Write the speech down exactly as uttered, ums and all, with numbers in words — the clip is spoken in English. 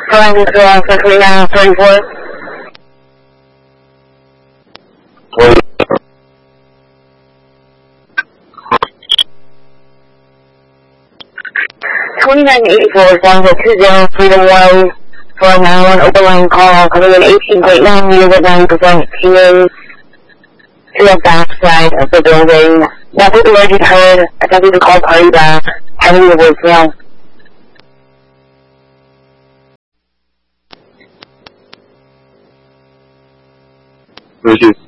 Triangle Drive, twenty-nine thirty-four. twenty-nine eighty-four, Tango two zero, Freedom Way, four nine one, open line call, coming in eighteen point nine meters at nine percent T A to the backside of the building. Nothing already heard. Attempting to call party back. Having your voicemail. Thank you.